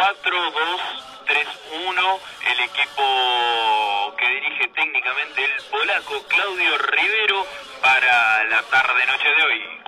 4-2-3-1, el equipo que dirige técnicamente el polaco Claudio Rivero para la tarde-noche de hoy.